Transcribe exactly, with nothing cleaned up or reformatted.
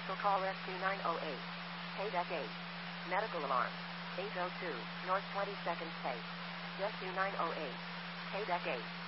Commercial call S two nine oh eight. Paydeck eight. Medical alarm. eight oh two, North twenty-second Space. S two nine oh eight. Paydeck eight.